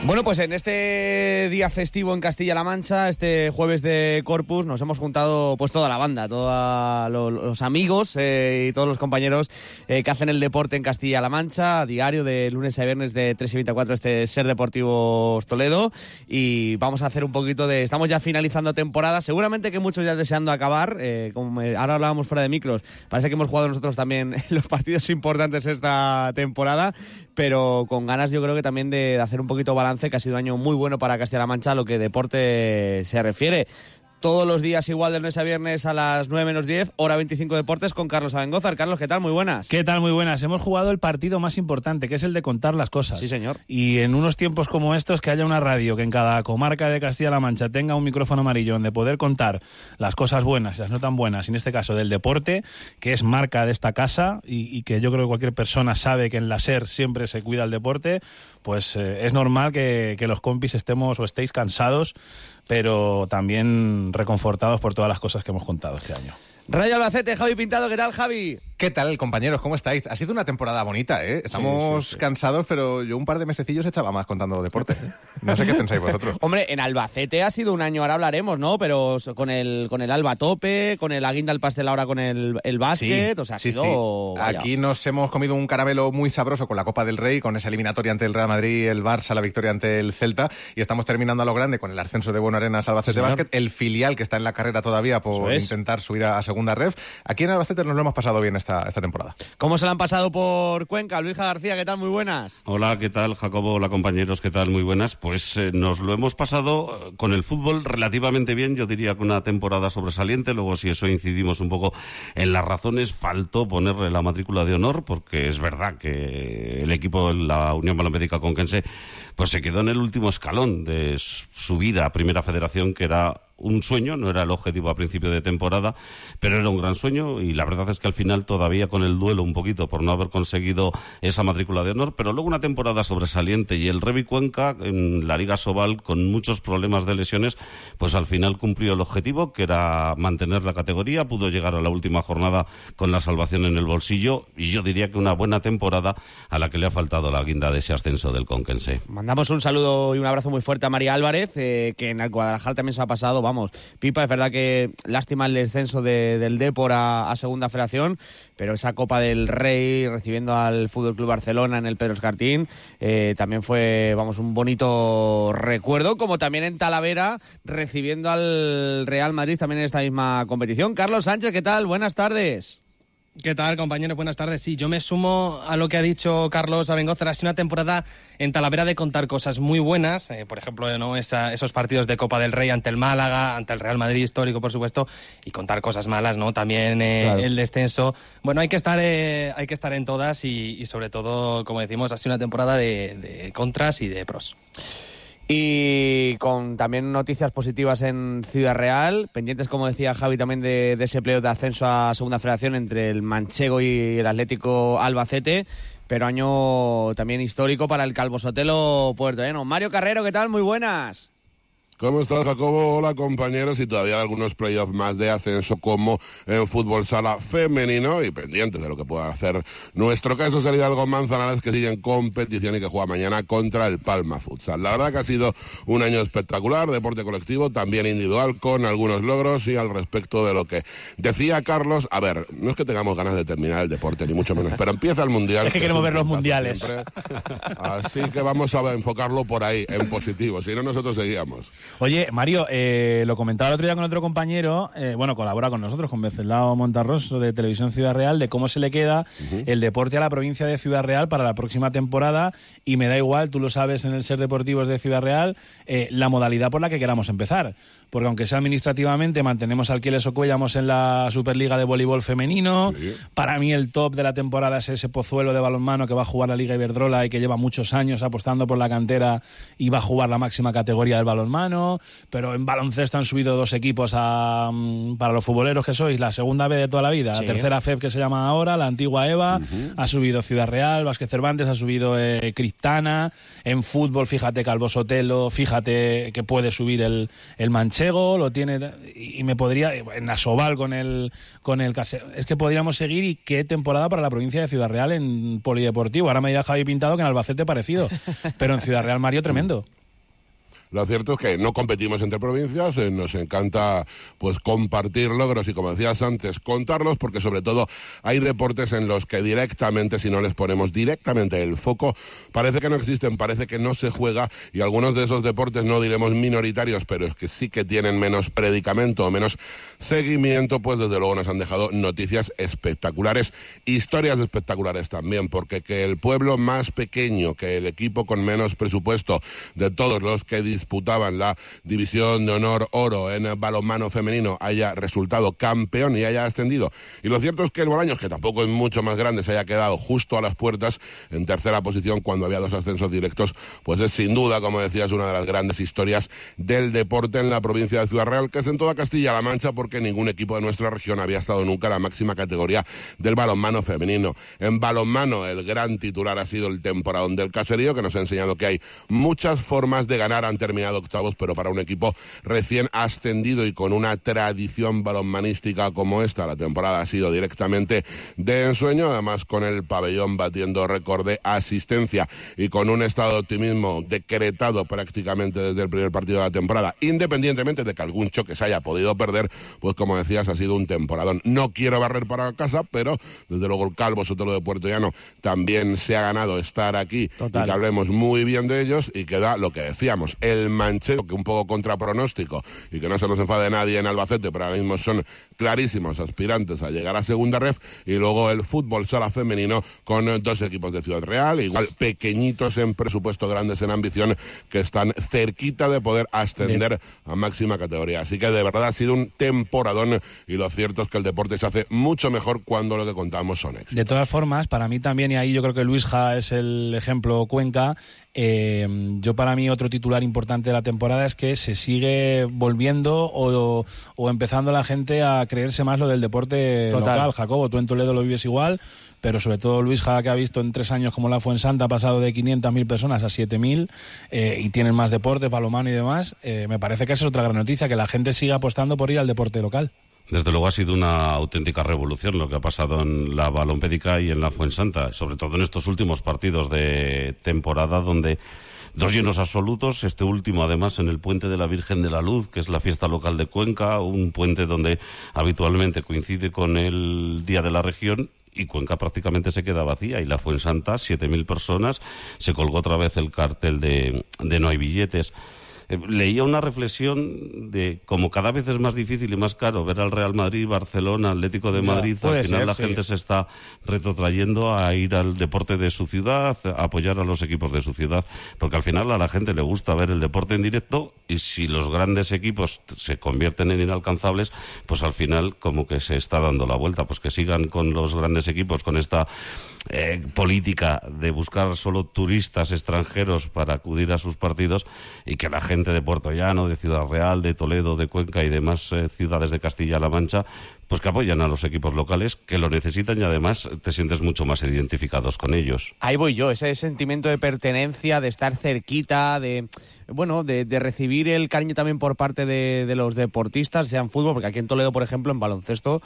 Bueno, pues en este día festivo en Castilla-La Mancha, este jueves de Corpus, nos hemos juntado pues toda la banda, todos los amigos y todos los compañeros que hacen el deporte en Castilla-La Mancha, a diario de lunes a viernes de 3:24, este Ser Deportivos Toledo, y vamos a hacer un poquito de... Estamos ya finalizando temporada, seguramente que muchos ya deseando acabar, como ahora hablábamos fuera de micros, parece que hemos jugado nosotros también los partidos importantes esta temporada, pero con ganas yo creo que también de hacer un poquito balance, que ha sido un año muy bueno para Castilla-La Mancha lo que deporte se refiere. Todos los días igual de lunes a viernes a las 9 menos 10, hora 25 deportes con Carlos Abengózar. Carlos, ¿qué tal? Muy buenas. ¿Qué tal? Muy buenas. Hemos jugado el partido más importante, que es el de contar las cosas. Sí, señor. Y en unos tiempos como estos, que haya una radio que en cada comarca de Castilla-La Mancha tenga un micrófono amarillo donde poder contar las cosas buenas y las no tan buenas, en este caso del deporte, que es marca de esta casa y que yo creo que cualquier persona sabe que en la SER siempre se cuida el deporte, pues es normal que los compis estemos o estéis cansados, pero también reconfortados por todas las cosas que hemos contado este año. Rayo Albacete, Javi Pintado, ¿qué tal, Javi? ¿Qué tal, compañeros? ¿Cómo estáis? Ha sido una temporada bonita, ¿eh? Estamos cansados, pero yo un par de mesecillos echaba más contando deporte. No sé qué pensáis vosotros. Hombre, en Albacete ha sido un año, ahora hablaremos, ¿no? Pero con el Alba a tope, con el Aguinda al pastel ahora con el básquet, o sea, ha sido... Sí. Aquí nos hemos comido un caramelo muy sabroso con la Copa del Rey, con esa eliminatoria ante el Real Madrid, el Barça, la victoria ante el Celta, y estamos terminando a lo grande con el ascenso de Buenos Arenas Albacete Básquet, el filial que está en la carrera todavía por intentar subir a segunda ref. Aquí en Albacete nos lo hemos pasado bien esta temporada. ¿Cómo se la han pasado por Cuenca? Luis García, ¿qué tal? Muy buenas. Hola, ¿qué tal, Jacobo? Hola, compañeros, ¿qué tal? Muy buenas. Pues nos lo hemos pasado con el fútbol relativamente bien, yo diría que una temporada sobresaliente. Luego, si eso incidimos un poco en las razones, faltó ponerle la matrícula de honor, porque es verdad que el equipo, la Unión Balomédica Conquense, pues se quedó en el último escalón de subir a Primera Federación, que era un sueño, no era el objetivo a principio de temporada, pero era un gran sueño, y la verdad es que al final todavía con el duelo un poquito por no haber conseguido esa matrícula de honor, pero luego una temporada sobresaliente, y el Revi Cuenca en la Liga Sobal con muchos problemas de lesiones, pues al final cumplió el objetivo, que era mantener la categoría, pudo llegar a la última jornada con la salvación en el bolsillo, y yo diría que una buena temporada a la que le ha faltado la guinda de ese ascenso del Conquense. Mandamos un saludo y un abrazo muy fuerte a María Álvarez, que en el Guadalajara también se ha pasado, vamos, pipa. Es verdad que lástima el descenso del Depor a Segunda Federación, pero esa Copa del Rey recibiendo al Fútbol Club Barcelona en el Pedro Escartín también fue, vamos, un bonito recuerdo, como también en Talavera recibiendo al Real Madrid también en esta misma competición. Carlos Sánchez, ¿qué tal? Buenas tardes. ¿Qué tal, compañeros? Buenas tardes. Sí, yo me sumo a lo que ha dicho Carlos Abengózar. Ha sido una temporada en Talavera de contar cosas muy buenas, por ejemplo, ¿no? esos partidos de Copa del Rey ante el Málaga, ante el Real Madrid histórico, por supuesto, y contar cosas malas, ¿no? También claro, el descenso. Bueno, hay que estar en todas y sobre todo, como decimos, ha sido una temporada de contras y de pros. Y con también noticias positivas en Ciudad Real, pendientes, como decía Javi, también de ese playoff de ascenso a Segunda Federación entre el Manchego y el Atlético Albacete, pero año también histórico para el Calvo Sotelo puertollano. Mario Carrero, ¿qué tal? Muy buenas. ¿Cómo estás, Jacobo? Hola, compañeros. Y todavía hay algunos playoffs más de ascenso, como en fútbol sala femenino, y pendientes de lo que pueda hacer nuestro caso sería Hidalgo Manzanares, que sigue en competición y que juega mañana contra el Palma Futsal. La verdad que ha sido un año espectacular, deporte colectivo, también individual, con algunos logros. Y al respecto de lo que decía Carlos, a ver, no es que tengamos ganas de terminar el deporte, ni mucho menos, pero empieza el Mundial. Es que queremos ver los mundiales. Siempre. Así que vamos a enfocarlo por ahí, en positivo, si no nosotros seguíamos. Oye, Mario, lo comentaba el otro día con otro compañero, colabora con nosotros, con Venceslao Montarroso de Televisión Ciudad Real, de cómo se le queda el deporte a la provincia de Ciudad Real para la próxima temporada, y me da igual, tú lo sabes en el Ser Deportivos de Ciudad Real, la modalidad por la que queramos empezar, porque aunque sea administrativamente mantenemos al Quieles Ocuellamos en la Superliga de voleibol femenino, para mí el top de la temporada es ese Pozuelo de balonmano que va a jugar la Liga Iberdrola y que lleva muchos años apostando por la cantera y va a jugar la máxima categoría del balonmano. femenino, pero en baloncesto han subido 2 equipos para los futboleros que sois, la segunda B de toda la vida, la tercera FEB que se llama ahora, la antigua EVA, ha subido Ciudad Real, Vázquez Cervantes, ha subido Cristana, en fútbol fíjate Calvo Sotelo, fíjate que puede subir el Manchego, lo tiene, y me podría, en Asobal con el Casero, es que podríamos seguir. Y qué temporada para la provincia de Ciudad Real en polideportivo. Ahora me dirá Javi Pintado que en Albacete parecido, pero en Ciudad Real Mario tremendo. Lo cierto es que no competimos entre provincias, nos encanta pues compartir logros y, como decías antes, contarlos, porque sobre todo hay deportes en los que directamente, si no les ponemos directamente el foco, parece que no existen, parece que no se juega, y algunos de esos deportes, no diremos minoritarios, pero es que sí que tienen menos predicamento o menos seguimiento, pues desde luego nos han dejado noticias espectaculares, historias espectaculares también, porque que el pueblo más pequeño, que el equipo con menos presupuesto de todos los que disputaban la división de honor oro en balonmano femenino haya resultado campeón y haya ascendido. Y lo cierto es que el Bolaños, que tampoco es mucho más grande, se haya quedado justo a las puertas en tercera posición cuando había 2 ascensos directos, pues es sin duda, como decías, una de las grandes historias del deporte en la provincia de Ciudad Real, que es en toda Castilla-La Mancha, porque ningún equipo de nuestra región había estado nunca en la máxima categoría del balonmano femenino. En balonmano, el gran titular ha sido el temporadón del Caserío, que nos ha enseñado que hay muchas formas de ganar ante terminado octavos, pero para un equipo recién ascendido y con una tradición balonmanística como esta, la temporada ha sido directamente de ensueño, además con el pabellón batiendo récord de asistencia y con un estado de optimismo decretado prácticamente desde el primer partido de la temporada, independientemente de que algún choque se haya podido perder, pues como decías, ha sido un temporadón. No quiero barrer para casa, pero desde luego el Calvo Sotelo de Puerto Llano también se ha ganado estar aquí. Total. Y que hablemos muy bien de ellos, y que da lo que decíamos, el Manchego, que un poco contra pronóstico, y que no se nos enfade nadie en Albacete, pero ahora mismo son clarísimos aspirantes a llegar a segunda ref, y luego el fútbol sala femenino con 2 equipos de Ciudad Real, igual pequeñitos en presupuesto, grandes en ambición, que están cerquita de poder ascender a máxima categoría. Así que de verdad ha sido un temporadón, y lo cierto es que el deporte se hace mucho mejor cuando lo que contamos son éxitos. De todas formas, para mí también, y ahí yo creo que Luisja es el ejemplo Cuenca, yo para mí otro titular importante de la temporada es que se sigue volviendo o empezando la gente a creerse más lo del deporte local. Jacobo, tú en Toledo lo vives igual, pero sobre todo Luisja, que ha visto en 3 años como la Fuensanta ha pasado de 500.000 personas a 7.000 y tienen más deporte, balonmano y demás, me parece que esa es otra gran noticia, que la gente siga apostando por ir al deporte local. Desde luego ha sido una auténtica revolución lo que ha pasado en la Balompédica y en la Fuensanta, sobre todo en estos últimos partidos de temporada, donde 2 llenos absolutos, este último además en el Puente de la Virgen de la Luz, que es la fiesta local de Cuenca, un puente donde habitualmente coincide con el Día de la Región, y Cuenca prácticamente se queda vacía, y la Fuensanta, 7.000 personas, se colgó otra vez el cartel de no hay billetes. Leía una reflexión de cómo cada vez es más difícil y más caro ver al Real Madrid, Barcelona, Atlético de Madrid. Al final la gente se está retrotrayendo a ir al deporte de su ciudad, a apoyar a los equipos de su ciudad, porque al final a la gente le gusta ver el deporte en directo, y si los grandes equipos se convierten en inalcanzables, pues al final como que se está dando la vuelta. Pues que sigan con los grandes equipos con esta política de buscar solo turistas extranjeros para acudir a sus partidos, y que la gente de Puerto Llano, de Ciudad Real, de Toledo, de Cuenca y demás ciudades de Castilla-La Mancha, pues que apoyan a los equipos locales, que lo necesitan, y además te sientes mucho más identificados con ellos. Ahí voy yo, ese sentimiento de pertenencia, de estar cerquita, de recibir el cariño también por parte de los deportistas, sea en fútbol, porque aquí en Toledo, por ejemplo, en baloncesto,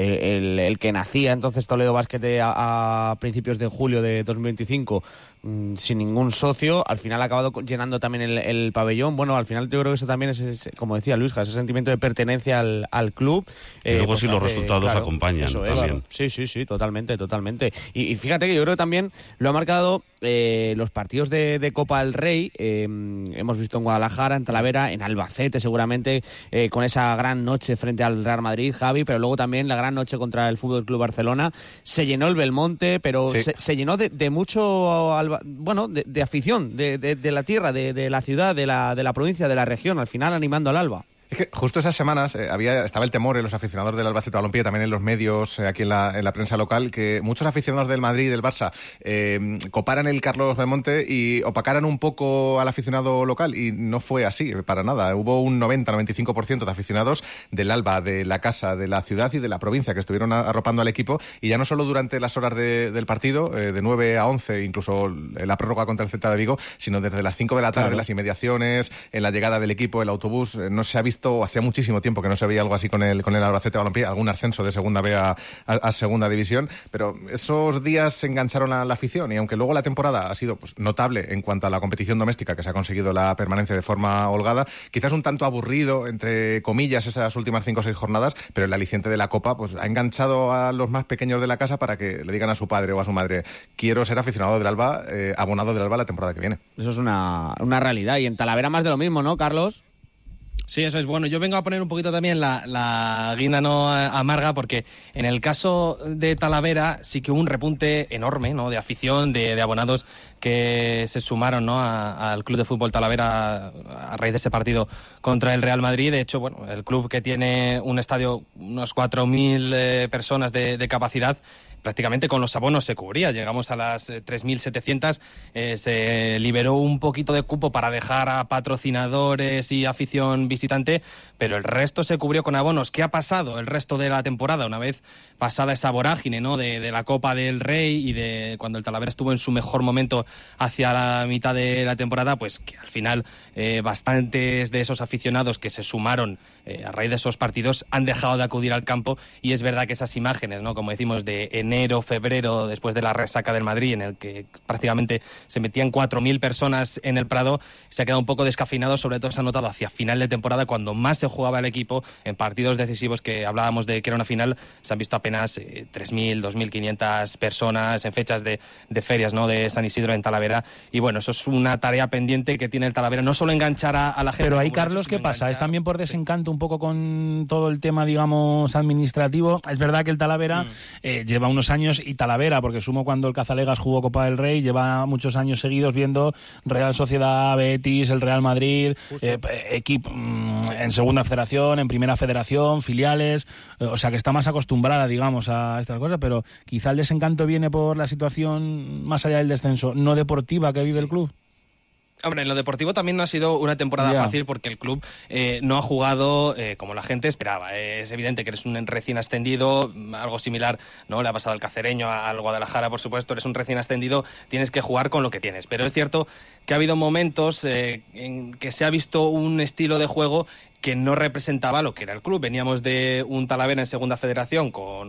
el que nacía entonces Toledo Basket a principios de julio de 2025, sin ningún socio, al final ha acabado llenando también el pabellón. Bueno, al final yo creo que eso también es, como decía Luisja, ese sentimiento de pertenencia al club. Y luego pues si los resultados acompañan también. Sí, totalmente. Y fíjate que yo creo que también lo ha marcado los partidos de Copa del Rey. Hemos visto en Guadalajara, en Talavera, en Albacete seguramente, con esa gran noche frente al Real Madrid, Javi, pero luego también la gran noche contra el Fútbol Club Barcelona. Se llenó el Belmonte, pero sí, se llenó de mucho, de afición, de la tierra, de la ciudad, de la provincia, de la región, al final animando al Alba. Es que justo esas semanas estaba el temor en los aficionados del Albacete Balompié, también en los medios, aquí en la prensa local, que muchos aficionados del Madrid y del Barça coparan el Carlos Belmonte y opacaran un poco al aficionado local, y no fue así, para nada. Hubo un 90-95% de aficionados del Alba, de la casa, de la ciudad y de la provincia que estuvieron arropando al equipo, y ya no solo durante las horas del partido, de 9 a 11, incluso la prórroga contra el Celta de Vigo, sino desde las 5 de la tarde, las inmediaciones, en la llegada del equipo, el autobús. No se ha visto, hacía muchísimo tiempo que no se veía algo así con el Albacete Balompié, algún ascenso de segunda B a segunda división, pero esos días se engancharon a la afición, y aunque luego la temporada ha sido notable en cuanto a la competición doméstica, que se ha conseguido la permanencia de forma holgada, quizás un tanto aburrido, entre comillas, esas últimas 5 o 6 jornadas, pero el aliciente de la Copa ha enganchado a los más pequeños de la casa para que le digan a su padre o a su madre: quiero ser aficionado del Alba, abonado del Alba la temporada que viene. Eso es una realidad, y en Talavera más de lo mismo, ¿no, Carlos? Sí, eso es bueno. Yo vengo a poner un poquito también la guinda no amarga, porque en el caso de Talavera sí que hubo un repunte enorme, ¿no?, de afición, de abonados que se sumaron, ¿no?, al Club de Fútbol Talavera a raíz de ese partido contra el Real Madrid. De hecho, bueno, el club, que tiene un estadio, unos 4.000 personas de capacidad, prácticamente con los abonos se cubría. Llegamos a las 3.700, se liberó un poquito de cupo para dejar a patrocinadores y afición visitante, pero el resto se cubrió con abonos. ¿Qué ha pasado el resto de la temporada, una vez pasada esa vorágine, ¿no?, de la Copa del Rey y de cuando el Talavera estuvo en su mejor momento hacia la mitad de la temporada? Pues que al final bastantes de esos aficionados que se sumaron a raíz de esos partidos han dejado de acudir al campo, y es verdad que esas imágenes, ¿no?, como decimos, de enero, febrero, después de la resaca del Madrid, en el que prácticamente se metían 4.000 personas en el Prado, se ha quedado un poco descafeinado. Sobre todo se ha notado hacia final de temporada, cuando más se jugaba el equipo, en partidos decisivos que hablábamos de que era una final, se han visto apenas 3.000, 2.500 personas en fechas de ferias, ¿no?, de San Isidro en Talavera. Y bueno, eso es una tarea pendiente que tiene el Talavera, no solo enganchar a la gente. Pero ahí, Carlos, ¿qué pasa? ¿Es también por desencanto un poco con todo el tema, digamos, administrativo? Es verdad que el Talavera lleva unos años, y Talavera, porque sumo cuando el Cazalegas jugó Copa del Rey, lleva muchos años seguidos viendo Real Sociedad, Betis, el Real Madrid, equipo en segunda federación, en primera federación, filiales, o sea que está más acostumbrada, digamos, a estas cosas, pero quizá el desencanto viene por la situación más allá del descenso, no deportiva, que vive el club. Hombre, en lo deportivo también no ha sido una temporada fácil, porque el club no ha jugado como la gente esperaba. Es evidente que eres un recién ascendido, algo similar, ¿no?, le ha pasado al Cacereño, al Guadalajara, por supuesto. Eres un recién ascendido, tienes que jugar con lo que tienes. Pero es cierto que ha habido momentos en que se ha visto un estilo de juego que no representaba lo que era el club. Veníamos de un Talavera en segunda federación con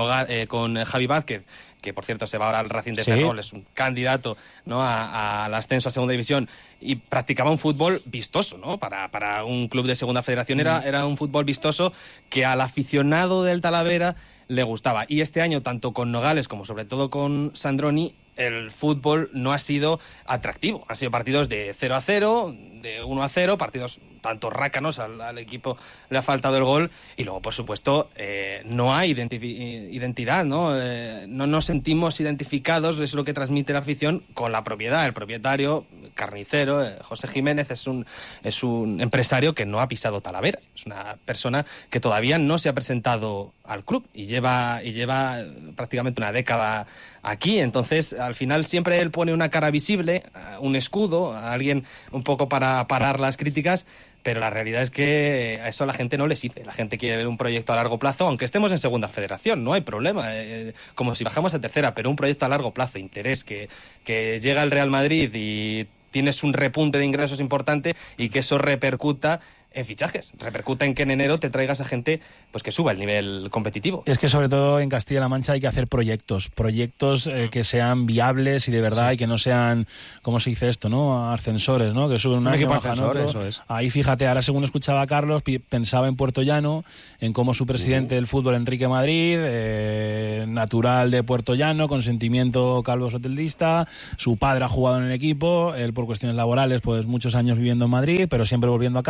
Javi Vázquez, que por cierto se va ahora al Racing de Ferrol, es un candidato, ¿no?, al ascenso a segunda división, y practicaba un fútbol vistoso, ¿no? Para un club de segunda federación era un fútbol vistoso que al aficionado del Talavera le gustaba. Y este año, tanto con Nogales como sobre todo con Sandroni, el fútbol no ha sido atractivo. Han sido partidos de 0-0, de 1-0, partidos tanto rácanos, al equipo le ha faltado el gol, y luego, por supuesto, no hay identidad, ¿no? No nos sentimos identificados, es lo que transmite la afición, con la propiedad. El propietario, carnicero, José Jiménez, es un empresario que no ha pisado Talavera. Es una persona que todavía no se ha presentado al club y lleva prácticamente una década aquí. Entonces, al final siempre él pone una cara visible, un escudo, a alguien un poco para parar las críticas, pero la realidad es que a eso a la gente no le sirve. La gente quiere ver un proyecto a largo plazo, aunque estemos en segunda federación, no hay problema, como si bajamos a tercera, pero un proyecto a largo plazo, interés, que llega el Real Madrid y tienes un repunte de ingresos importante, y que eso repercuta en fichajes, repercuta en que en enero te traigas a gente pues que suba el nivel competitivo. Es que sobre todo en Castilla-La Mancha hay que hacer proyectos que sean viables y de verdad, y que no sean, ¿cómo se dice esto?, ¿no?, ascensores, ¿no?, que suben un equipo bajan ascensor, otro. eso es. Ahí fíjate, ahora según escuchaba a Carlos, pensaba en Puerto Llano, en cómo su presidente del fútbol, Enrique Madrid, natural de Puerto Llano, con sentimiento calvo sotelista, su padre ha jugado en el equipo, él por cuestiones laborales pues muchos años viviendo en Madrid, pero siempre volviendo a casa,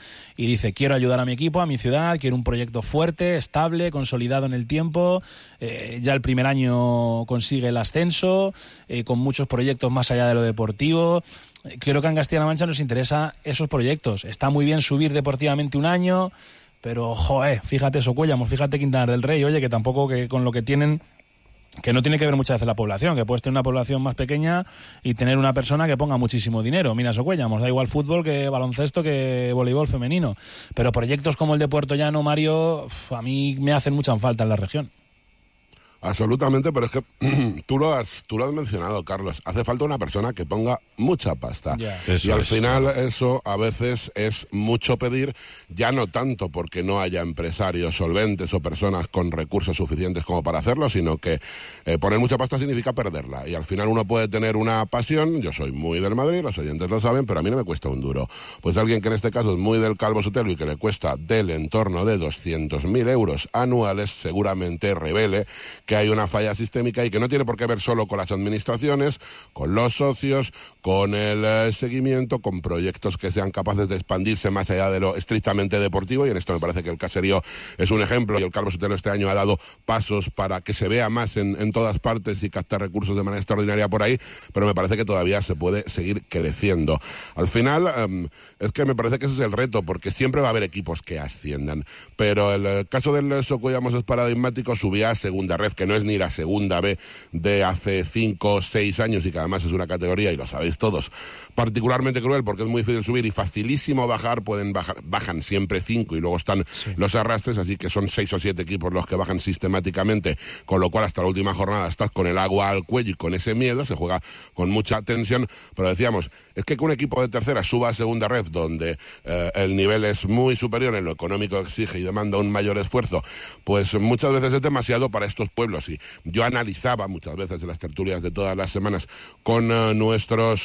y dice, quiero ayudar a mi equipo, a mi ciudad, quiero un proyecto fuerte, estable, consolidado en el tiempo, ya el primer año consigue el ascenso, con muchos proyectos más allá de lo deportivo. Creo que en Castilla-La Mancha nos interesa esos proyectos. Está muy bien subir deportivamente un año, pero, fíjate Socuéllamos, fíjate Quintanar del Rey, oye, que tampoco que con lo que tienen, que no tiene que ver muchas veces la población, que puedes tener una población más pequeña y tener una persona que ponga muchísimo dinero. Mira Socuéllamos, da igual fútbol que baloncesto que voleibol femenino. Pero proyectos como el de Puerto Llano, Mario, a mí me hacen mucha falta en la región. Absolutamente, pero es que tú lo has mencionado, Carlos. Hace falta una persona que ponga mucha pasta. Yeah. Y al final eso a veces es mucho pedir, ya no tanto porque no haya empresarios solventes o personas con recursos suficientes como para hacerlo, sino que poner mucha pasta significa perderla. Y al final uno puede tener una pasión, yo soy muy del Madrid, los oyentes lo saben, pero a mí no me cuesta un duro. Pues alguien que en este caso es muy del Calvo Sotelo y que le cuesta del entorno de 200.000 euros anuales, seguramente revele que hay una falla sistémica y que no tiene por qué ver solo con las administraciones, con los socios, con el seguimiento, con proyectos que sean capaces de expandirse más allá de lo estrictamente deportivo, y en esto me parece que el Caserío es un ejemplo, y el Calvo Sotelo este año ha dado pasos para que se vea más en todas partes y captar recursos de manera extraordinaria por ahí, pero me parece que todavía se puede seguir creciendo. Al final, es que me parece que ese es el reto, porque siempre va a haber equipos que asciendan, pero el caso del Socuéllamos es paradigmático, subía a segunda red, que no es ni la segunda B de hace 5 o 6 años y que además es una categoría, y lo sabéis todos, particularmente cruel porque es muy difícil subir y facilísimo bajar, bajan siempre 5 y luego están los arrastres, así que son 6 o 7 equipos los que bajan sistemáticamente, con lo cual hasta la última jornada estás con el agua al cuello y con ese miedo, se juega con mucha tensión, pero decíamos, es que un equipo de tercera suba a segunda red donde el nivel es muy superior en lo económico, exige y demanda un mayor esfuerzo, pues muchas veces es demasiado para estos pueblos. Y yo analizaba muchas veces en las tertulias de todas las semanas con nuestros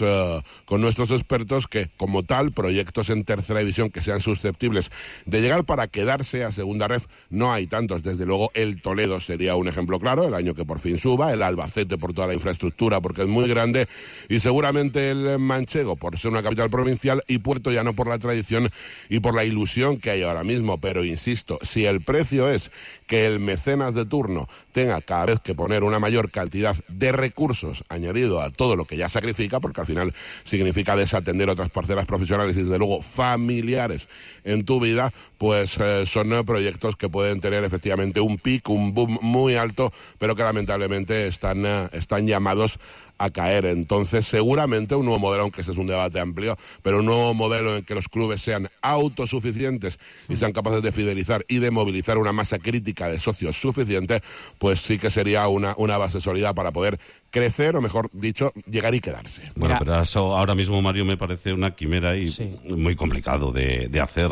expertos que, como tal, proyectos en tercera división que sean susceptibles de llegar para quedarse a segunda ref no hay tantos. Desde luego el Toledo sería un ejemplo claro, el año que por fin suba, el Albacete por toda la infraestructura porque es muy grande, y seguramente el Manchego por ser una capital provincial, y Puerto Llano por la tradición y por la ilusión que hay ahora mismo. Pero insisto, si el precio es que el mecenas de turno tenga cada vez que poner una mayor cantidad de recursos añadido a todo lo que ya sacrifica, porque al final significa desatender otras parcelas profesionales y desde luego familiares en tu vida, pues son proyectos que pueden tener efectivamente un pico, un boom muy alto, pero que lamentablemente están llamados a caer. Entonces seguramente un nuevo modelo, aunque ese es un debate amplio, pero un nuevo modelo en que los clubes sean autosuficientes y sean capaces de fidelizar y de movilizar una masa crítica de socios suficiente, pues sí que sería una base sólida para poder crecer, o mejor dicho, llegar y quedarse. Bueno, pero eso ahora mismo, Mario, me parece una quimera y muy complicado de hacer.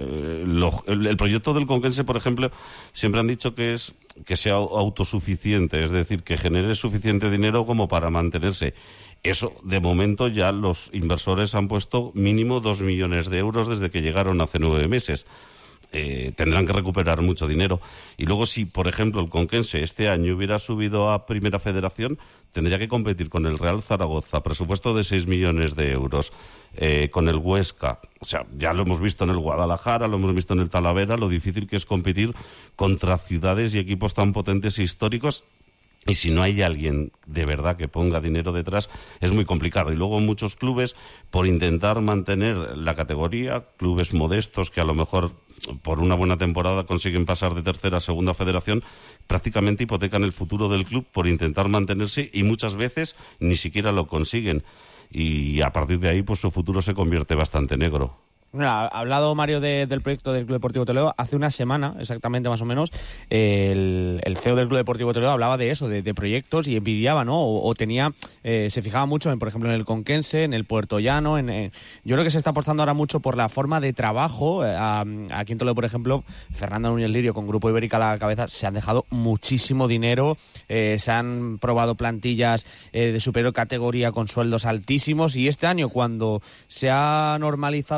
El proyecto del Conquense, por ejemplo, siempre han dicho que sea autosuficiente, es decir, que genere suficiente dinero como para mantenerse. Eso, de momento, ya los inversores han puesto mínimo 2 millones de euros desde que llegaron hace 9 meses. Tendrán que recuperar mucho dinero. Y luego, si, por ejemplo, el Conquense este año hubiera subido a Primera Federación, tendría que competir con el Real Zaragoza, presupuesto de 6 millones de euros, con el Huesca. O sea, ya lo hemos visto en el Guadalajara, lo hemos visto en el Talavera, lo difícil que es competir contra ciudades y equipos tan potentes e históricos. Y si no hay alguien de verdad que ponga dinero detrás, es muy complicado. Y luego muchos clubes, por intentar mantener la categoría, clubes modestos que a lo mejor por una buena temporada consiguen pasar de tercera a segunda federación, prácticamente hipotecan el futuro del club por intentar mantenerse, y muchas veces ni siquiera lo consiguen. Y a partir de ahí, pues su futuro se convierte bastante negro. Mira, ha hablado Mario del proyecto del Club Deportivo Toledo. Hace una semana, exactamente más o menos, el CEO del Club Deportivo Toledo hablaba de eso, de proyectos, y envidiaba, ¿no? O tenía, se fijaba mucho, por ejemplo, en el Conquense, en el Puerto Llano. Yo creo que se está apostando ahora mucho por la forma de trabajo. Aquí en Toledo, por ejemplo, Fernando Núñez Lirio con Grupo Ibérica a la cabeza, se han dejado muchísimo dinero. Se han probado plantillas de superior categoría con sueldos altísimos, y este año, cuando se ha normalizado todo,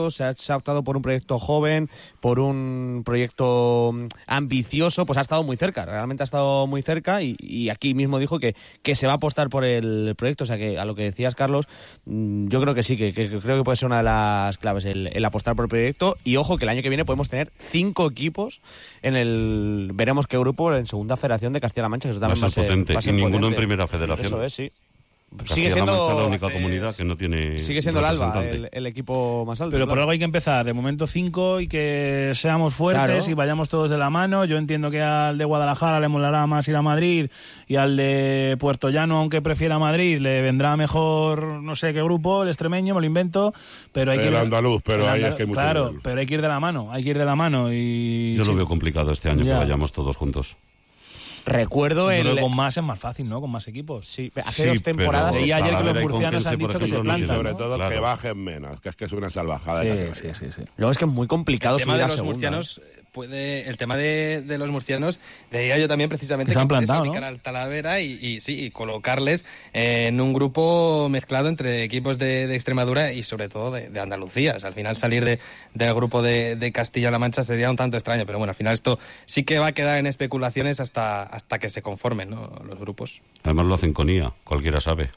proyectos, se ha optado por un proyecto joven, por un proyecto ambicioso, pues ha estado muy cerca, realmente ha estado muy cerca y aquí mismo dijo que se va a apostar por el proyecto, o sea que a lo que decías, Carlos, yo creo que sí, que creo que puede ser una de las claves el apostar por el proyecto y ojo que el año que viene podemos tener 5 equipos veremos qué grupo en Segunda Federación de Castilla-La Mancha, que eso también va a ser potente, y ninguno potente. En Primera Federación. Eso es, sí. Sigue siendo la única comunidad que no tiene. Sigue siendo el Alba el equipo más alto. Pero por algo hay que empezar. De momento 5 y que seamos fuertes y vayamos todos de la mano. Yo entiendo que al de Guadalajara le molará más ir a Madrid y al de Puerto Llano, aunque prefiera Madrid, le vendrá mejor no sé qué grupo, el extremeño, me lo invento. Pero hay que ir andaluz, pero ahí es que hay mucho claro, nivel. pero hay que ir de la mano. Y yo lo veo complicado este año que vayamos todos juntos. Recuerdo con más es más fácil, ¿no? Con más equipos. Sí, hace 2 temporadas. Y ayer que los murcianos han dicho que se plantan. Sobre todo que bajen menos, que es una salvajada. Sí. Luego es que es muy complicado subir a segunda. El tema de los murcianos, diría yo también precisamente que puedes aplicar al Talavera y colocarles en un grupo mezclado entre equipos de Extremadura y sobre todo de Andalucía. O sea, al final salir del grupo de Castilla-La Mancha sería un tanto extraño, pero bueno, al final esto sí que va a quedar en especulaciones hasta que se conformen, ¿no?, los grupos. Además lo hacen con IA, cualquiera sabe.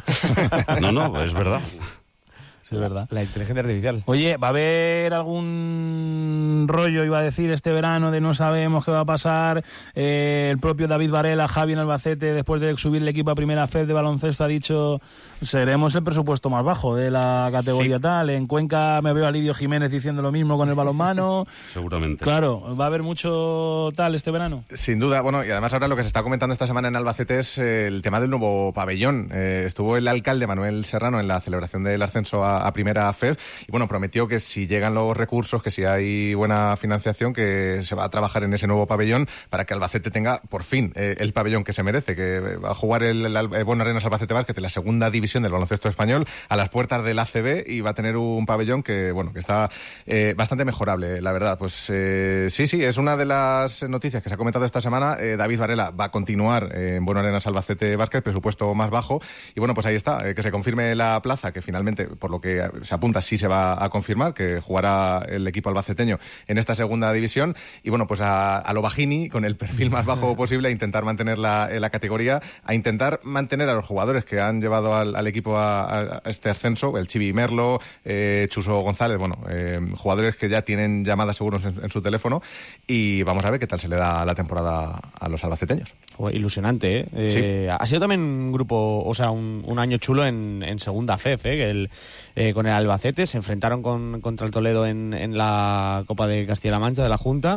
No, es verdad. Sí, es verdad. La inteligencia artificial. Oye, ¿va a haber algún rollo, iba a decir, este verano de no sabemos qué va a pasar? El propio David Varela, Javi en Albacete, después de subir el equipo a Primera Fed de baloncesto, ha dicho seremos el presupuesto más bajo de la categoría tal. En Cuenca me veo a Lidio Jiménez diciendo lo mismo con el balonmano. Seguramente. Claro, ¿va a haber mucho tal este verano? Sin duda, bueno, y además ahora lo que se está comentando esta semana en Albacete es el tema del nuevo pabellón. Estuvo el alcalde Manuel Serrano en la celebración del ascenso a Primera FED y bueno, prometió que si llegan los recursos, que si hay buena financiación, que se va a trabajar en ese nuevo pabellón para que Albacete tenga por fin el pabellón que se merece, que va a jugar el Buenas Arenas Albacete Basket en la segunda división del baloncesto español a las puertas del ACB y va a tener un pabellón que bueno, que está bastante mejorable, la verdad. Pues sí, es una de las noticias que se ha comentado esta semana. David Varela va a continuar en Buenas Arenas Albacete Basket, presupuesto más bajo y bueno, pues ahí está, que se confirme la plaza, que finalmente, por lo que se apunta, sí se va a confirmar, que jugará el equipo albaceteño en esta segunda división y bueno, pues a lo bajini, con el perfil más bajo posible, a intentar mantener la categoría, a intentar mantener a los jugadores que han llevado al equipo a este ascenso, el Chivi Merlo, Chuso González, bueno, jugadores que ya tienen llamadas seguros en su teléfono y vamos a ver qué tal se le da la temporada a los albaceteños. Fue ilusionante, ¿eh? Sí. Ha sido también un grupo, o sea, un año chulo en segunda FEF, con el Albacete, se enfrentaron contra el Toledo en la Copa de Castilla-La Mancha de la Junta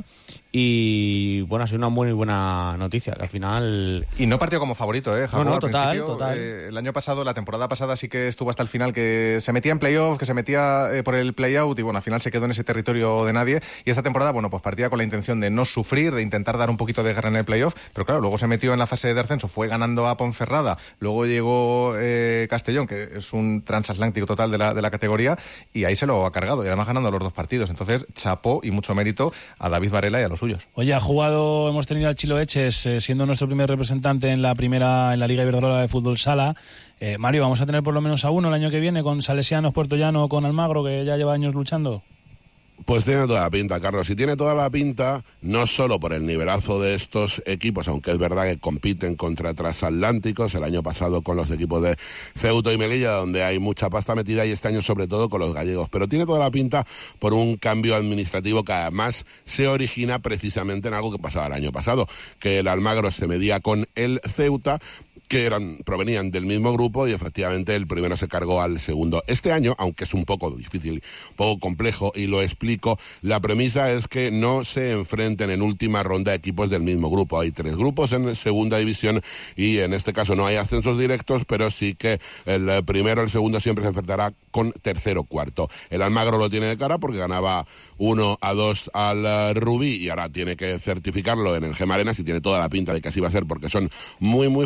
y bueno, ha sido una muy buena noticia, que al final... Y no partió como favorito, Jacob, no, al total. El año pasado, la temporada pasada sí que estuvo hasta el final, que se metía en playoff, que se metía por el playout y bueno, al final se quedó en ese territorio de nadie y esta temporada, bueno, pues partía con la intención de no sufrir, de intentar dar un poquito de guerra en el playoff, pero claro, luego se metió en la fase de ascenso, fue ganando a Ponferrada, luego llegó Castellón, que es un transatlántico total de la categoría y ahí se lo ha cargado y además ganando los 2 partidos. Entonces, chapó y mucho mérito a David Varela y a los suyos. Oye, hemos tenido al Chilo Eches siendo nuestro primer representante en la Liga Iberdrola de Fútbol Sala. Mario, ¿vamos a tener por lo menos a uno el año que viene con Salesianos, Puerto Llano, con Almagro, que ya lleva años luchando? Pues tiene toda la pinta, Carlos, y tiene toda la pinta no solo por el nivelazo de estos equipos, aunque es verdad que compiten contra transatlánticos, el año pasado con los equipos de Ceuta y Melilla, donde hay mucha pasta metida, y este año sobre todo con los gallegos, pero tiene toda la pinta por un cambio administrativo que además se origina precisamente en algo que pasaba el año pasado, que el Almagro se medía con el Ceuta, que provenían del mismo grupo y efectivamente el primero se cargó al segundo. Este año, aunque es un poco difícil, un poco complejo, y lo explico, la premisa es que no se enfrenten en última ronda equipos del mismo grupo. Hay 3 grupos en segunda división y en este caso no hay ascensos directos, pero sí que el primero, el segundo siempre se enfrentará con tercero, cuarto. El Almagro lo tiene de cara porque ganaba 1-2 al Rubí y ahora tiene que certificarlo en el Gema Arenas y tiene toda la pinta de que así va a ser porque son muy, muy fuertes. Y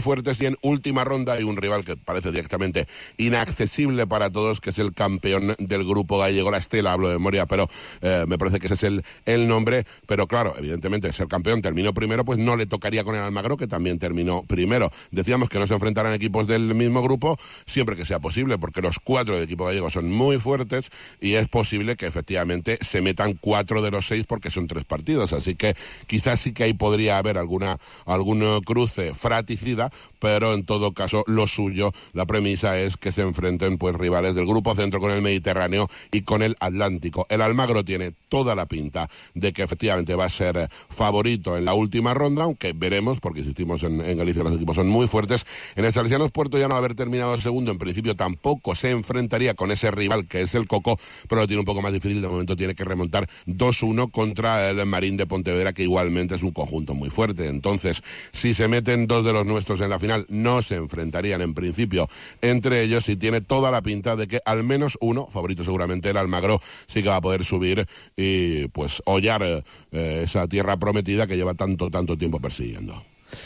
también última ronda y un rival que parece directamente inaccesible para todos, que es el campeón del grupo gallego, la Estela, hablo de memoria, pero me parece que ese es el nombre. Pero claro, evidentemente, ser campeón terminó primero, pues no le tocaría con el Almagro, que también terminó primero. Decíamos que no se enfrentarán equipos del mismo grupo siempre que sea posible, porque los 4 del equipo gallego son muy fuertes y es posible que efectivamente se metan 4 de los 6 porque son 3 partidos. Así que quizás sí que ahí podría haber algún cruce fratricida, pero en todo caso lo suyo, la premisa es que se enfrenten pues rivales del grupo centro con el Mediterráneo y con el Atlántico. El Almagro tiene toda la pinta de que efectivamente va a ser favorito en la última ronda, aunque veremos, porque insistimos en Galicia los equipos son muy fuertes. En el Salesianos Puerto, ya no haber terminado el segundo, en principio tampoco se enfrentaría con ese rival que es el Coco, pero lo tiene un poco más difícil. De momento tiene que remontar 2-1 contra el Marín de Pontevedra, que igualmente es un conjunto muy fuerte. Entonces, si se meten 2 de los nuestros en la final, no se enfrentarían en principio entre ellos, y tiene toda la pinta de que al menos uno, favorito seguramente el Almagro, sí que va a poder subir y pues hollar esa tierra prometida que lleva tanto tiempo persiguiendo.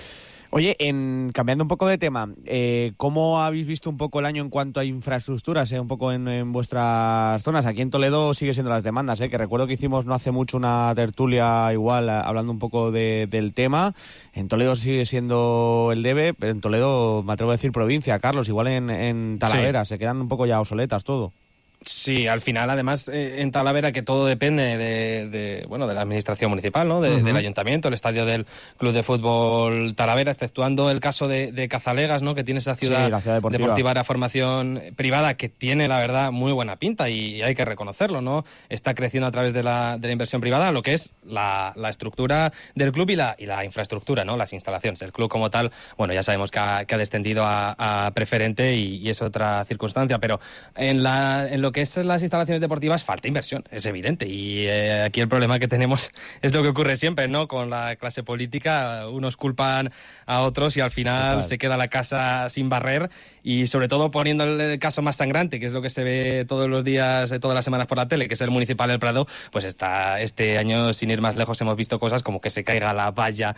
Oye, cambiando un poco de tema, ¿cómo habéis visto un poco el año en cuanto a infraestructuras, un poco en vuestras zonas? Aquí en Toledo sigue siendo las demandas, que recuerdo que hicimos no hace mucho una tertulia igual hablando un poco del tema. En Toledo sigue siendo el debe, pero en Toledo me atrevo a decir provincia, Carlos, igual en Talavera, sí. Se quedan un poco ya obsoletas todo. Sí, al final, además, en Talavera, que todo depende de la administración municipal, ¿no? Del ayuntamiento, el estadio del Club de Fútbol Talavera, exceptuando el caso de Cazalegas, ¿no? Que tiene esa ciudad, la ciudad deportiva de formación privada, que tiene, la verdad, muy buena pinta, y hay que reconocerlo, ¿no? Está creciendo a través de la inversión privada, lo que es la estructura del club y la infraestructura, ¿no? Las instalaciones. El club como tal, bueno, ya sabemos que ha descendido a preferente y es otra circunstancia, pero en lo que es las instalaciones deportivas falta inversión, es evidente, y aquí el problema que tenemos es lo que ocurre siempre, ¿no? Con la clase política, unos culpan a otros y al final se queda la casa sin barrer, y sobre todo poniendo el caso más sangrante, que es lo que se ve todos los días, todas las semanas por la tele, que es el Municipal del Prado, pues este año, sin ir más lejos, hemos visto cosas como que se caiga la valla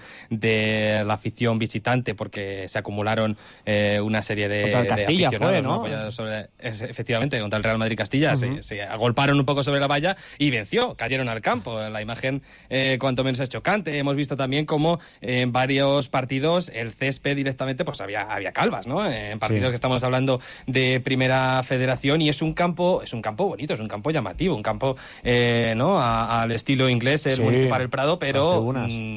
de la afición visitante porque se acumularon una serie de Castilla aficionados, fue, ¿no? Efectivamente, contra el Real Madrid Castilla, se agolparon un poco sobre la valla y venció, cayeron al campo. La imagen cuanto menos es chocante. Hemos visto también cómo en varios partidos el césped directamente pues había calvas, ¿no? En partidos que estamos hablando de Primera Federación, y es un campo bonito, es un campo llamativo, un campo ¿no? al estilo inglés, el Municipal del Prado, pero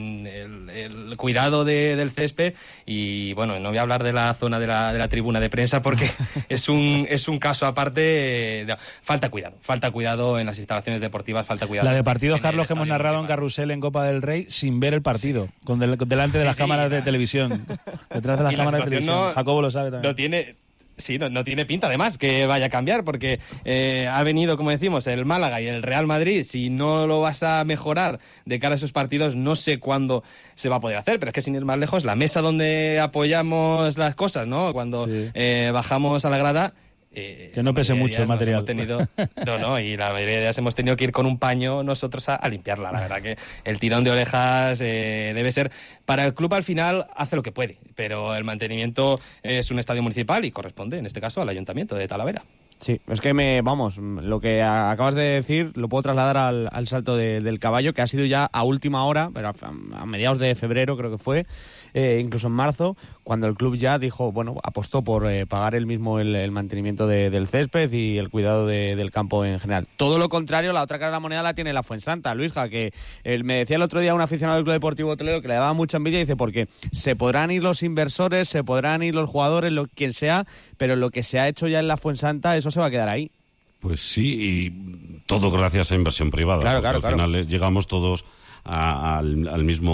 el cuidado del césped, y bueno, no voy a hablar de la zona de la tribuna de prensa porque es un caso aparte. Falta cuidado en las instalaciones deportivas, falta cuidado. La de partidos, Carlos, que hemos narrado en Carrusel en Copa del Rey sin ver el partido, delante de las cámaras de televisión, detrás de las cámaras de televisión. Jacobo lo sabe también. No tiene pinta, además, que vaya a cambiar, porque ha venido, como decimos, el Málaga y el Real Madrid. Si no lo vas a mejorar de cara a esos partidos, no sé cuándo se va a poder hacer, pero es que sin ir más lejos, la mesa donde apoyamos las cosas, ¿no? Cuando bajamos a la grada... que no pese mucho el material. Y la mayoría de días hemos tenido que ir con un paño nosotros a limpiarla. La verdad que el tirón de orejas debe ser... Para el club al final hace lo que puede, pero el mantenimiento es un estadio municipal y corresponde, en este caso, al Ayuntamiento de Talavera. Sí, es que lo que acabas de decir lo puedo trasladar al salto del caballo, que ha sido ya a última hora, pero a mediados de febrero creo que fue, incluso en marzo, cuando el club ya dijo, apostó por pagar él mismo el mantenimiento del césped y el cuidado del campo en general. Todo lo contrario, la otra cara de la moneda la tiene la Fuensanta, Luisja, que me decía el otro día un aficionado del Club Deportivo Toledo que le daba mucha envidia, dice, porque se podrán ir los inversores, se podrán ir los jugadores, quien sea, pero lo que se ha hecho ya en la Fuensanta, eso se va a quedar ahí. Pues sí, y todo gracias a inversión privada. Claro. Al final llegamos todos a la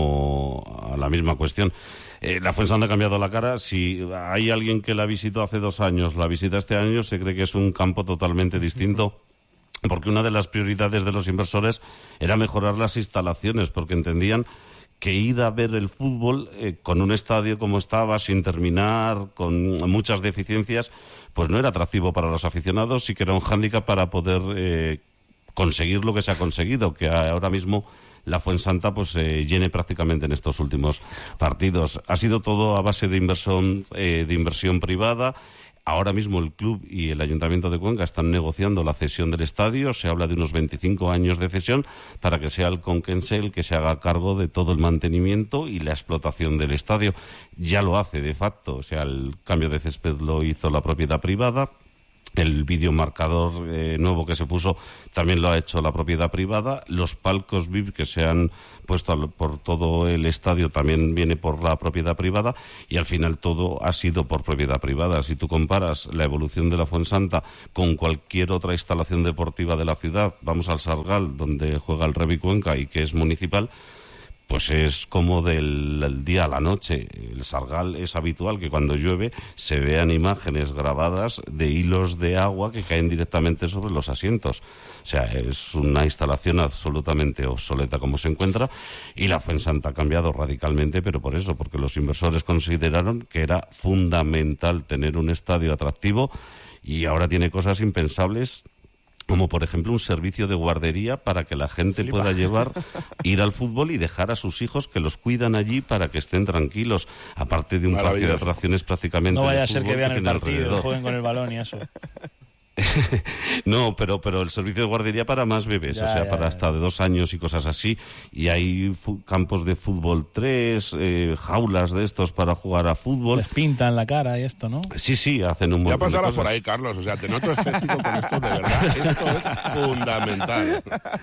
misma cuestión. La Fuensanta ha cambiado la cara. Si hay alguien que la visitó hace 2 años, la visita este año, se cree que es un campo totalmente distinto. Porque una de las prioridades de los inversores era mejorar las instalaciones, porque entendían que ir a ver el fútbol con un estadio como estaba, sin terminar, con muchas deficiencias, pues no era atractivo para los aficionados, sí que era un hándicap para poder conseguir lo que se ha conseguido, que ahora mismo la Fuensanta pues llene prácticamente en estos últimos partidos. Ha sido todo a base de inversión privada. Ahora mismo el club y el Ayuntamiento de Cuenca están negociando la cesión del estadio. Se habla de unos 25 años de cesión para que sea el Conquense el que se haga cargo de todo el mantenimiento y la explotación del estadio. Ya lo hace de facto, o sea, el cambio de césped lo hizo la propiedad privada. El videomarcador nuevo que se puso también lo ha hecho la propiedad privada. Los palcos VIP que se han puesto por todo el estadio también viene por la propiedad privada, y al final todo ha sido por propiedad privada. Si tú comparas la evolución de la Fuensanta con cualquier otra instalación deportiva de la ciudad, vamos al Sargal, donde juega el Revi Cuenca y que es municipal, pues es como del día a la noche. El Sargal es habitual que cuando llueve se vean imágenes grabadas de hilos de agua que caen directamente sobre los asientos. O sea, es una instalación absolutamente obsoleta como se encuentra, y la Fuensanta ha cambiado radicalmente, pero por eso, porque los inversores consideraron que era fundamental tener un estadio atractivo, y ahora tiene cosas impensables, como por ejemplo un servicio de guardería para que la gente pueda ir al fútbol y dejar a sus hijos que los cuidan allí para que estén tranquilos, aparte de un parque de atracciones prácticamente. No vaya de a ser fútbol que vean el partido, alrededor. jueguen con el balón y eso. No, pero el servicio de guardería para más bebés, para hasta de 2 años y cosas así, y hay campos de fútbol 3, jaulas de estos para jugar a fútbol. Les pintan la cara y esto, ¿no? Sí, hacen un montón de Ya pasará cosas. por ahí, Carlos, o sea, te noto escéptico con esto, de verdad, esto es fundamental.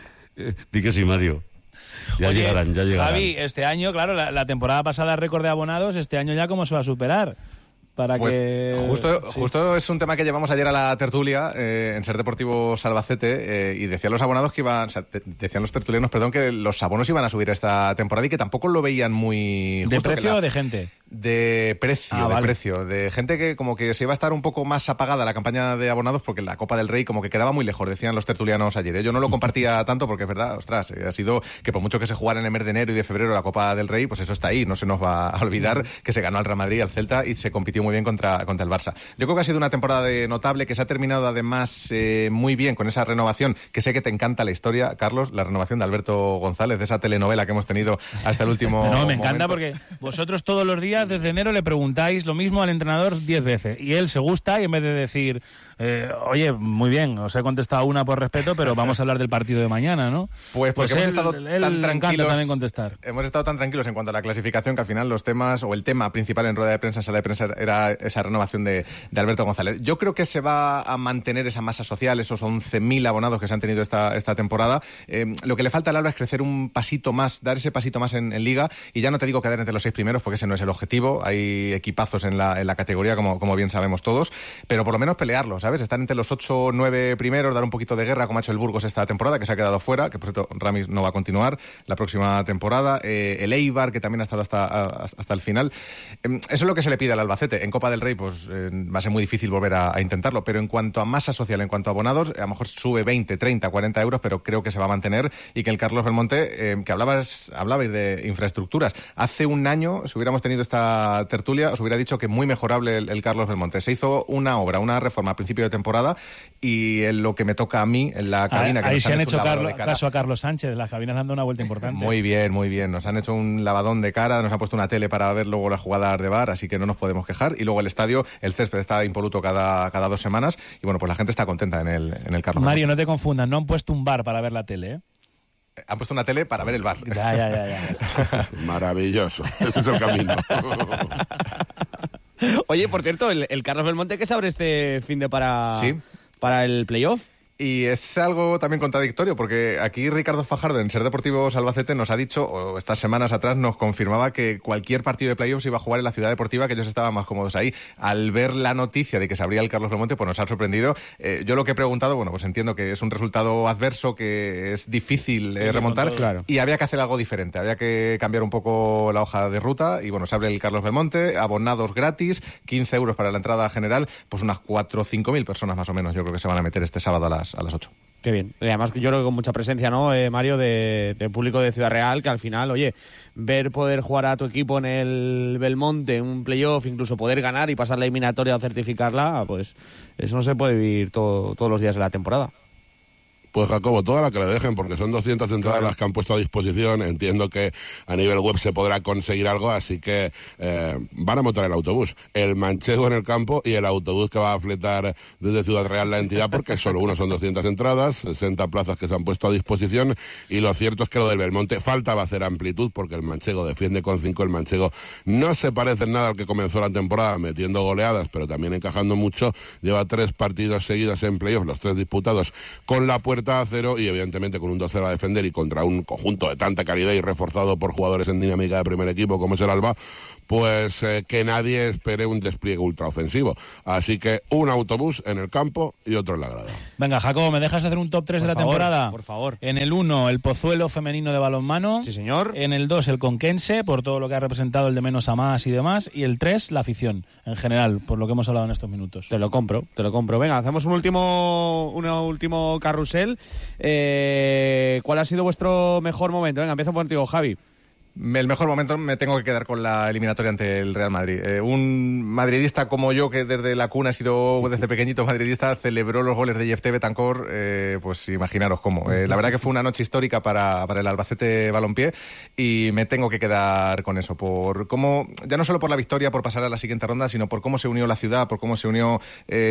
Di que sí, Mario. Ya Oye, llegarán. Javi, este año, claro, la temporada pasada récord de abonados, este año ya cómo se va a superar. Para pues que... justo es un tema que llevamos ayer a la tertulia en Ser Deportivo Salvacete, y decían los abonados que iban, decían los tertulianos, perdón, que los abonos iban a subir esta temporada y que tampoco lo veían muy justo. ¿De precio o de gente? De precio, vale. precio. De gente que como que se iba a estar un poco más apagada la campaña de abonados porque la Copa del Rey como que quedaba muy lejos, decían los tertulianos ayer. Yo no lo compartía tanto porque es verdad, ostras, ha sido que por mucho que se jugara en el mes de enero y de febrero la Copa del Rey, pues eso está ahí. No se nos va a olvidar que se ganó al Real Madrid, al Celta, y se compitió muy bien contra el Barça. Yo creo que ha sido una temporada notable, que se ha terminado además muy bien con esa renovación, que sé que te encanta la historia, Carlos, la renovación de Alberto González, de esa telenovela que hemos tenido hasta el último No, me encanta momento. porque vosotros todos los días desde enero le preguntáis lo mismo al entrenador 10 veces y él se gusta, y en vez de decir oye, muy bien, os he contestado una por respeto, pero vamos a hablar del partido de mañana, ¿no? Pues porque hemos estado él tan le encanta tranquilos. también contestar. Hemos estado tan tranquilos en cuanto a la clasificación que al final los temas, o el tema principal en rueda de prensa, en sala de prensa, era esa renovación de Alberto González. Yo creo que se va a mantener esa masa social, esos 11.000 abonados que se han tenido esta temporada. Lo que le falta al Alba es crecer un pasito más, dar ese pasito más en Liga, y ya no te digo quedar entre los 6 primeros, porque ese no es el objetivo. Hay equipazos en la categoría, como bien sabemos todos, pero por lo menos pelearlo, ¿sabes? Estar entre los 8 o 9 primeros, dar un poquito de guerra, como ha hecho el Burgos esta temporada, que se ha quedado fuera, que por cierto Ramis no va a continuar la próxima temporada. El Eibar, que también ha estado hasta el final. Eso es lo que se le pide al Albacete. En Copa del Rey pues va a ser muy difícil volver a intentarlo, pero en cuanto a masa social, en cuanto a abonados, a lo mejor sube 20, 30, 40 euros, pero creo que se va a mantener, y que el Carlos Belmonte, que hablabais de infraestructuras, hace un año, si hubiéramos tenido esta tertulia, os hubiera dicho que muy mejorable el Carlos Belmonte. Se hizo una reforma a principio de temporada, y en lo que me toca a mí, en la cabina... Ahí nos se han hecho hecho un lavado de cara. caso a Carlos Sánchez, las cabinas dando una vuelta importante. Muy bien, muy bien. Nos han hecho un lavadón de cara, nos han puesto una tele para ver luego las jugadas de VAR, así que no nos podemos quejar. Y luego el estadio, el césped está impoluto cada 2 semanas, y bueno, pues la gente está contenta en el Carlos. Mario, no te confundas, no han puesto un bar para ver la tele, ¿eh? Han puesto una tele para ver el VAR. Ya. Maravilloso, ese es el camino. Oye, por cierto, el Carlos Belmonte que se abre este fin de para el playoff. Y es algo también contradictorio, porque aquí Ricardo Fajardo, en Ser Deportivo Salvacete, nos ha dicho, o estas semanas atrás nos confirmaba, que cualquier partido de playoffs iba a jugar en la Ciudad Deportiva, que ellos estaban más cómodos ahí. Al ver la noticia de que se abría el Carlos Belmonte, pues nos ha sorprendido. Yo lo que he preguntado, bueno, pues entiendo que es un resultado adverso, que es difícil remontar, claro. Y había que hacer algo diferente, había que cambiar un poco la hoja de ruta, y bueno, se abre el Carlos Belmonte, abonados gratis, 15 euros para la entrada general, pues unas 4 o 5.000 personas más o menos, yo creo que se van a meter este sábado a las 8. Qué bien. Y además yo creo que con mucha presencia, ¿no, Mario, de público de Ciudad Real, que al final, oye, ver poder jugar a tu equipo en el Belmonte, un playoff, incluso poder ganar y pasar la eliminatoria o certificarla, pues eso no se puede vivir todos los días de la temporada. Pues Jacobo, toda la que le dejen, porque son 200 entradas las que han puesto a disposición. Entiendo que a nivel web se podrá conseguir algo, así que van a montar el autobús. El manchego en el campo y el autobús que va a fletar desde Ciudad Real la entidad, porque solo uno son 200 entradas, 60 plazas que se han puesto a disposición, y lo cierto es que lo del Belmonte faltaba hacer amplitud, porque el manchego defiende con 5, el manchego no se parece en nada al que comenzó la temporada, metiendo goleadas, pero también encajando mucho. Lleva 3 partidos seguidos en playoff, los 3 disputados con la puerta a 0 y evidentemente con un 2-0 a defender y contra un conjunto de tanta calidad y reforzado por jugadores en dinámica de primer equipo como es el Alba, pues que nadie espere un despliegue ultraofensivo. Así que un autobús en el campo y otro en la grada. Venga, Jacobo, ¿me dejas hacer un top 3 de la temporada? Por favor. En el 1, el Pozuelo femenino de balonmano. Sí, señor. En el 2, el Conquense, por todo lo que ha representado el de menos a más y demás. Y el 3, la afición, en general, por lo que hemos hablado en estos minutos. Te lo compro. Venga, hacemos un último carrusel. ¿Cuál ha sido vuestro mejor momento? Venga, empiezo contigo, Javi. El mejor momento me tengo que quedar con la eliminatoria ante el Real Madrid. Un madridista como yo, que desde la cuna ha sido desde pequeñito madridista, celebró los goles de Jeff Betancourt, pues imaginaros cómo. La verdad que fue una noche histórica para el Albacete Balompié y me tengo que quedar con eso, por cómo, ya no solo por la victoria, por pasar a la siguiente ronda, sino por cómo se unió la ciudad, por cómo se unió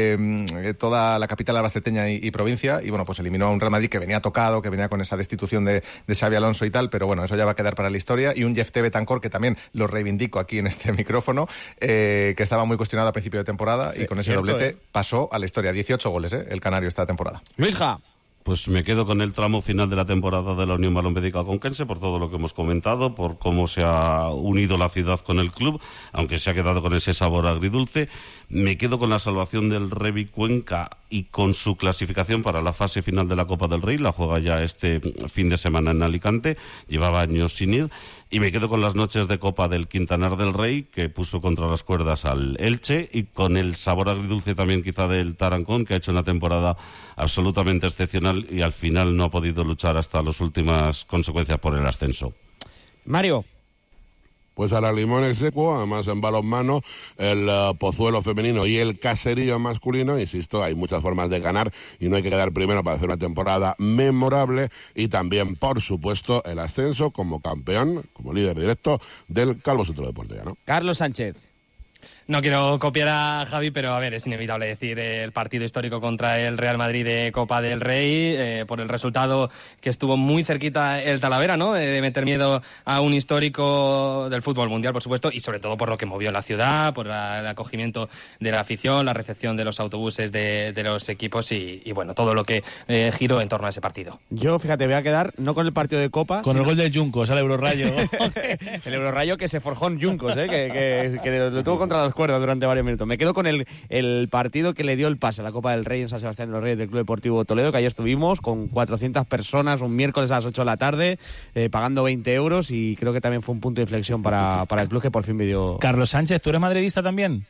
toda la capital albaceteña y provincia, y bueno, pues eliminó a un Real Madrid que venía tocado, que venía con esa destitución de Xabi Alonso y tal, pero bueno, eso ya va a quedar para la historia. Y un Jeff Betancourt que también lo reivindico aquí en este micrófono, que estaba muy cuestionado a principio de temporada, y con ese doblete pasó a la historia. 18 goles, el canario esta temporada. Luisja. Pues me quedo con el tramo final de la temporada de la Unión Balompédica Conquense, por todo lo que hemos comentado, por cómo se ha unido la ciudad con el club, aunque se ha quedado con ese sabor agridulce. Me quedo con la salvación del Revi Cuenca y con su clasificación para la fase final de la Copa del Rey. La juega ya este fin de semana en Alicante, llevaba años sin ir. Y me quedo con las noches de Copa del Quintanar del Rey, que puso contra las cuerdas al Elche, y con el sabor agridulce también quizá del Tarancón, que ha hecho una temporada absolutamente excepcional y al final no ha podido luchar hasta las últimas consecuencias por el ascenso. Mario. Pues a la Limón Execuo, además en balonmano, el Pozuelo femenino y el Caserío masculino. Insisto, hay muchas formas de ganar y no hay que quedar primero para hacer una temporada memorable. Y también, por supuesto, el ascenso como campeón, como líder directo del Calvo Sotelo Deportivo. Carlos Sánchez. No quiero copiar a Javi, pero a ver, es inevitable decir el partido histórico contra el Real Madrid de Copa del Rey, por el resultado que estuvo muy cerquita el Talavera, ¿no? De meter miedo a un histórico del fútbol mundial, por supuesto, y sobre todo por lo que movió la ciudad, por el acogimiento de la afición, la recepción de los autobuses de los equipos y bueno, todo lo que giró en torno a ese partido. Yo, fíjate, voy a quedar no con el partido de Copa, con el gol del Juncos al Eurorrayo. El Eurorrayo que se forjó en Juncos, que lo tuvo contra los cuerdas durante varios minutos. Me quedo con el partido que le dio el pase a la Copa del Rey en San Sebastián de los Reyes del Club Deportivo Toledo, que ayer estuvimos con 400 personas un miércoles a las 8 de la tarde, pagando 20 euros, y creo que también fue un punto de inflexión para el club, que por fin me dio... Carlos Sánchez, ¿tú eres madridista también?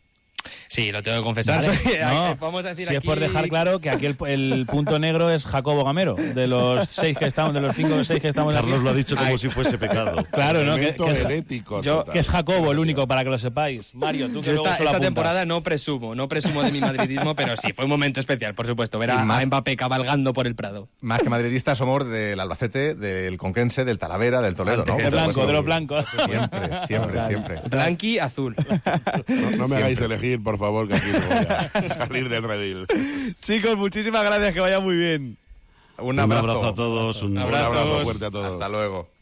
Sí, lo tengo que confesar. Vale. No, vamos a decir si aquí... es por dejar claro que aquí el punto negro es Jacobo Gamero, de los 6 que estamos, de los 5 o 6 que estamos Carlos aquí. lo ha dicho como si fuese pecado. Claro, ¿no? Que es Jacobo el único, para que lo sepáis. Mario, tú que yo esta temporada no presumo de mi madridismo, pero sí, fue un momento especial, por supuesto, ver a Mbappé cabalgando por el Prado. Más que madridistas somos del Albacete, del Conquense, del Talavera, del Toledo, ¿no? De los blancos. Siempre. Blanqui, azul. No me hagáis elegir, por favor, que aquí no voy a salir del redil. Chicos, muchísimas gracias, que vaya muy bien. Un abrazo a todos. Un abrazo fuerte a todos. Hasta luego.